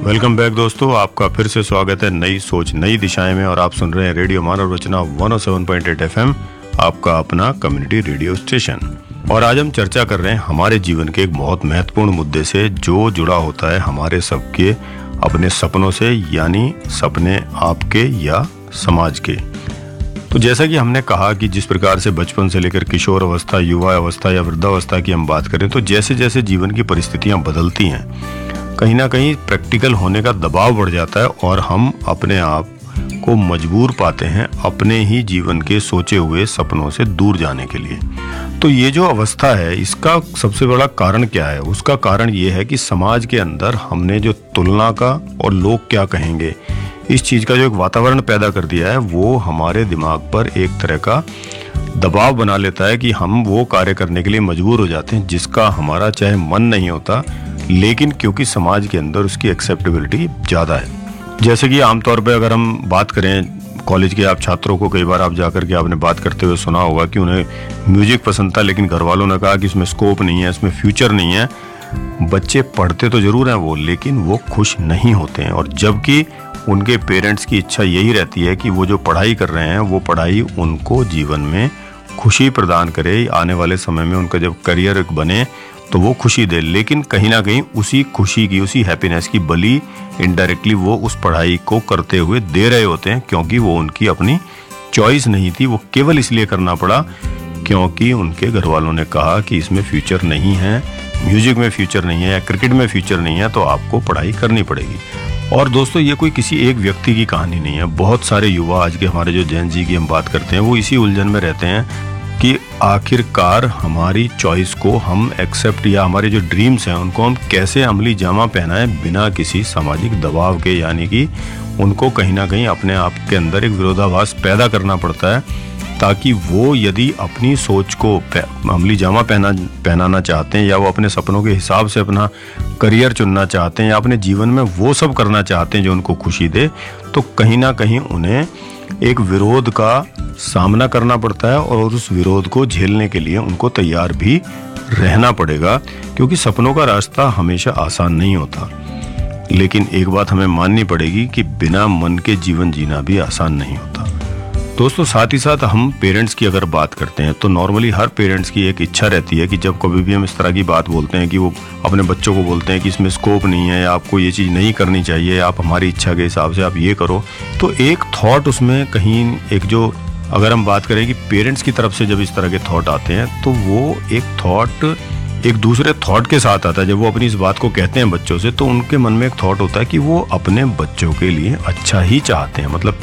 Welcome back दोस्तों, आपका फिर से स्वागत है नई सोच नई दिशाएं में। और आप सुन रहे हैं रेडियो मानव रचना 107.8 FM, आपका अपना कम्युनिटी रेडियो स्टेशन। और आज हम चर्चा कर रहे हैं हमारे जीवन के एक बहुत महत्वपूर्ण मुद्दे से जो जुड़ा होता है हमारे सबके अपने सपनों से, यानी सपने आपके या समाज के। तो जैसा कि हमने कहा कि जिस प्रकार से बचपन से लेकर किशोर अवस्था, युवा अवस्था या वृद्धावस्था की हम बात करें, तो जैसे जैसे जीवन की परिस्थितियां बदलती हैं, कहीं ना कहीं प्रैक्टिकल होने का दबाव बढ़ जाता है और हम अपने आप को मजबूर पाते हैं अपने ही जीवन के सोचे हुए सपनों से दूर जाने के लिए। तो ये जो अवस्था है, इसका सबसे बड़ा कारण क्या है? उसका कारण ये है कि समाज के अंदर हमने जो तुलना का और लोग क्या कहेंगे, इस चीज़ का जो एक वातावरण पैदा कर दिया है, वो हमारे दिमाग पर एक तरह का दबाव बना लेता है कि हम वो कार्य करने के लिए मजबूर हो जाते हैं जिसका हमारा चाहे मन नहीं होता, लेकिन क्योंकि समाज के अंदर उसकी एक्सेप्टेबिलिटी ज़्यादा है। जैसे कि आमतौर पे अगर हम बात करें कॉलेज के आप छात्रों को, कई बार आप जाकर के आपने बात करते हुए सुना होगा कि उन्हें म्यूजिक पसंद था, लेकिन घर वालों ने कहा कि इसमें स्कोप नहीं है, इसमें फ्यूचर नहीं है। बच्चे पढ़ते तो जरूर हैं वो, लेकिन वो खुश नहीं होते हैं। और जबकि उनके पेरेंट्स की इच्छा यही रहती है कि वो जो पढ़ाई कर रहे हैं वो पढ़ाई उनको जीवन में खुशी प्रदान करे, आने वाले समय में उनका जब करियर बने तो वो खुशी दे। लेकिन कहीं ना कहीं उसी खुशी की, उसी हैप्पीनेस की बलि इनडायरेक्टली वो उस पढ़ाई को करते हुए दे रहे होते हैं, क्योंकि वो उनकी अपनी चॉइस नहीं थी। वो केवल इसलिए करना पड़ा क्योंकि उनके घर वालों ने कहा कि इसमें फ्यूचर नहीं है, म्यूजिक में फ्यूचर नहीं है या क्रिकेट में फ्यूचर नहीं है, तो आपको पढ़ाई करनी पड़ेगी। और दोस्तों, ये कोई किसी एक व्यक्ति की कहानी नहीं है। बहुत सारे युवा आज के हमारे जो जेन जी की हम बात करते हैं, वो इसी उलझन में रहते हैं कि आखिरकार हमारी चॉइस को हम एक्सेप्ट, या हमारे जो ड्रीम्स हैं उनको हम कैसे अमली जामा पहनाएं बिना किसी सामाजिक दबाव के। यानी कि उनको कहीं ना कहीं अपने आप के अंदर एक विरोधाभास पैदा करना पड़ता है, ताकि वो यदि अपनी सोच को अमली जामा पहनाना चाहते हैं, या वो अपने सपनों के हिसाब से अपना करियर चुनना चाहते हैं, या अपने जीवन में वो सब करना चाहते हैं जो उनको खुशी दे, तो कहीं ना कहीं उन्हें एक विरोध का सामना करना पड़ता है। और उस विरोध को झेलने के लिए उनको तैयार भी रहना पड़ेगा, क्योंकि सपनों का रास्ता हमेशा आसान नहीं होता। लेकिन एक बात हमें माननी पड़ेगी कि बिना मन के जीवन जीना भी आसान नहीं होता। दोस्तों, साथ ही साथ हम पेरेंट्स की अगर बात करते हैं, तो नॉर्मली हर पेरेंट्स की एक इच्छा रहती है कि जब कभी भी हम इस तरह की बात बोलते हैं कि वो अपने बच्चों को बोलते हैं कि इसमें स्कोप नहीं है, या आपको ये चीज़ नहीं करनी चाहिए, आप हमारी इच्छा के हिसाब से आप ये करो, तो एक थॉट उसमें कहीं एक जो, अगर हम बात करें कि पेरेंट्स की तरफ से जब इस तरह के थॉट आते हैं, तो वो एक थॉट एक दूसरे थॉट के साथ आता है। जब वो अपनी इस बात को कहते हैं बच्चों से, तो उनके मन में एक थॉट होता है कि वो अपने बच्चों के लिए अच्छा ही चाहते हैं। मतलब